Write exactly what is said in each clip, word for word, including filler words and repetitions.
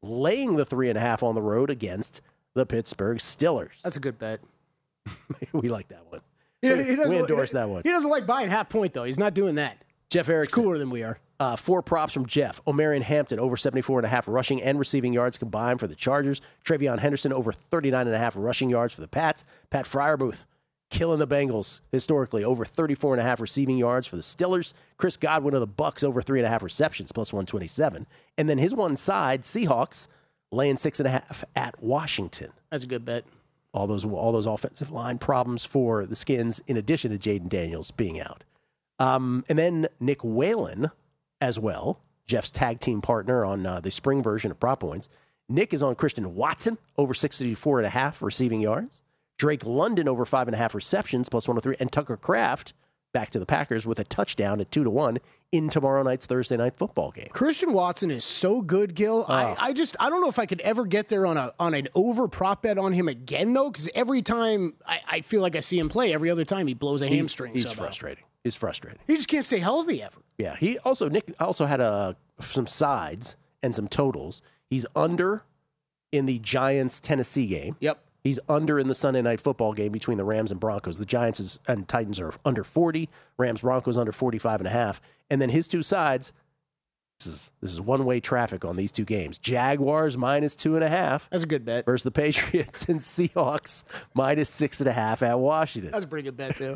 laying the three and a half on the road against the Pittsburgh Steelers. That's a good bet. We like that one. He, he we endorse that one. He doesn't like buying half point, though. He's not doing that. Jeff Erickson. He's cooler than we are. Uh, four props from Jeff. O'Marion Hampton over seventy-four and a half rushing and receiving yards combined for the Chargers. Travion Henderson over thirty-nine and a half rushing yards for the Pats. Pat Freiermuth killing the Bengals historically over thirty-four and a half receiving yards for the Steelers. Chris Godwin of the Bucks over three and a half receptions plus one twenty-seven. And then his one side, Seahawks, laying six and a half at Washington. That's a good bet. All those all those offensive line problems for the Skins, in addition to Jaden Daniels being out. Um, and then Nick Whalen as well, Jeff's tag team partner on uh, the spring version of Prop Points. Nick is on Christian Watson over sixty-four and a half receiving yards. Drake London over five and a half receptions plus one oh three. And Tucker Kraft back to the Packers with a touchdown at two to one in tomorrow night's Thursday night football game. Christian Watson is so good, Gil. Oh. I, I just I don't know if I could ever get there on a on an over prop bet on him again, though, because every time I, I feel like I see him play, every other time he blows a he's, hamstring. He's somehow. frustrating. He's frustrating. He just can't stay healthy ever. Yeah, he also Nick also had a some sides and some totals. He's under in the Giants Tennessee game. Yep. He's under in the Sunday night football game between the Rams and Broncos. The Giants is, and Titans are under forty. Rams Broncos under forty-five and a half. And then his two sides, this is this is one-way traffic on these two games. Jaguars minus two and a half. That's a good bet. Versus the Patriots, and Seahawks minus six and a half at Washington. That's a pretty good bet, too.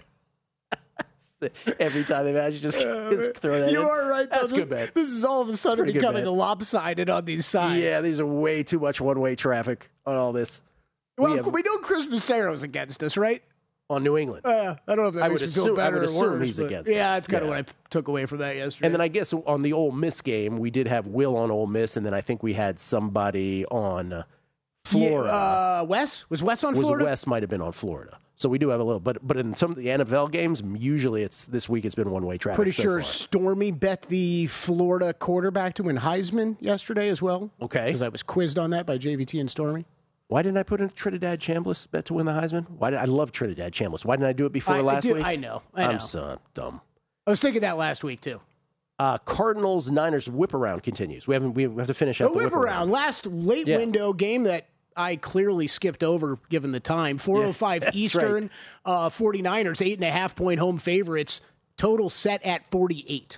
Every time they match, you just, just throw that you in. You are right, though. That's this, good bet. This is all of a sudden becoming a lopsided on these sides. Yeah, these are way too much one-way traffic on all this. Well, we, have, we know Chris Macero's against us, right? On New England. Uh, I don't know if that I makes would me feel assume, better I would or assume worse. he's but against yeah, us. that's kind yeah. of what I took away from that yesterday. And then I guess on the Ole Miss game, we did have Will on Ole Miss, and then I think we had somebody on uh, Florida. Yeah, uh, Wes? Was Wes on was Florida? Wes might have been on Florida. So we do have a little, but but in some of the N F L games, usually it's this week it's been one-way traffic. Pretty so sure far. Stormy bet the Florida quarterback to win Heisman yesterday as well. Okay. Because I was quizzed on that by J V T and Stormy. Why didn't I put in Trinidad Chambliss bet to win the Heisman? Why did I love Trinidad Chambliss? Why didn't I do it before I, last dude, week? I know. I know. I'm so dumb. I was thinking that last week too. Uh, Cardinals Niners whip around continues. We haven't. We have to finish up the, the whip around. Last late yeah. window game that I clearly skipped over given the time. four oh five yeah, Eastern. Right. Uh, 49ers eight and a half point home favorites. Total set at forty-eight.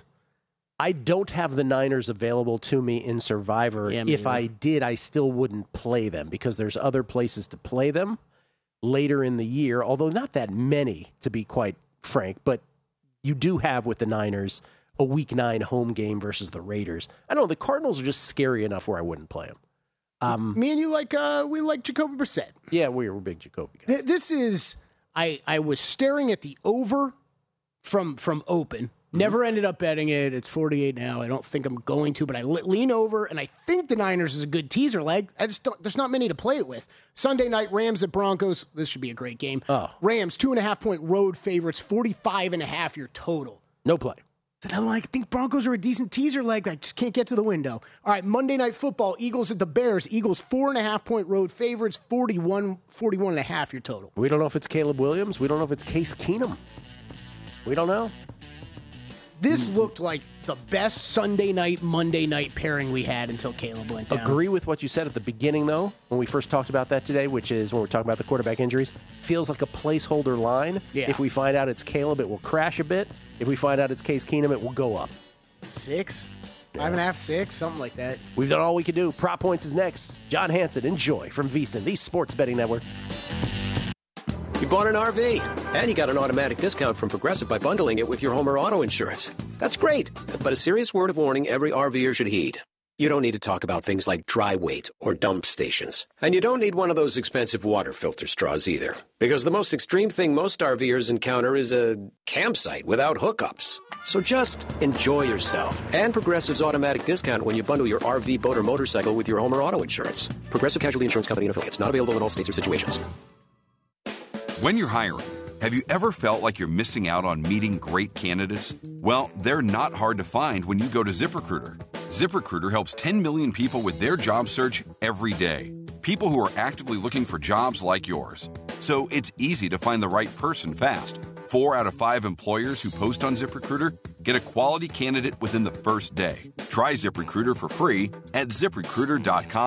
I don't have the Niners available to me in Survivor. Yeah, if either. I did, I still wouldn't play them because there's other places to play them later in the year, although not that many, to be quite frank. But you do have with the Niners a week nine home game versus the Raiders. I don't know. The Cardinals are just scary enough where I wouldn't play them. Um, Me and you like uh, we like Jacoby Brissett. Yeah, we were big Jacoby guys. Th- this is I I was staring at the over from from open. Never ended up betting it. It's forty-eight now. I don't think I'm going to, but I le- lean over, and I think the Niners is a good teaser leg. I just don't, there's not many to play it with. Sunday night, Rams at Broncos. This should be a great game. Oh. Rams, two and a half point road favorites, forty-five and a half your total. No play. So I'm like, I think Broncos are a decent teaser leg. I just can't get to the window. All right, Monday Night Football, Eagles at the Bears. Eagles, four and a half point road favorites, forty-one, forty-one and a half your total. We don't know if it's Caleb Williams. We don't know if it's Case Keenum. We don't know. This looked like the best Sunday night, Monday night pairing we had until Caleb went down. Agree with what you said at the beginning, though, when we first talked about that today, which is when we're talking about the quarterback injuries. Feels like a placeholder line. Yeah. If we find out it's Caleb, it will crash a bit. If we find out it's Case Keenum, it will go up. Six? Five and a half, six? Something like that. We've done all we can do. Prop Points is next. John Hansen, enjoy from VSiN, the Sports Betting Network. You bought an R V, and you got an automatic discount from Progressive by bundling it with your home or auto insurance. That's great, but a serious word of warning every RVer should heed. You don't need to talk about things like dry weight or dump stations. And you don't need one of those expensive water filter straws either. Because the most extreme thing most RVers encounter is a campsite without hookups. So just enjoy yourself and Progressive's automatic discount when you bundle your R V, boat, or motorcycle with your home or auto insurance. Progressive Casualty Insurance Company and affiliates. Not available in all states or situations. When you're hiring, have you ever felt like you're missing out on meeting great candidates? Well, they're not hard to find when you go to ZipRecruiter. ZipRecruiter helps ten million people with their job search every day. People who are actively looking for jobs like yours. So it's easy to find the right person fast. Four out of five employers who post on ZipRecruiter get a quality candidate within the first day. Try ZipRecruiter for free at zip recruiter dot com.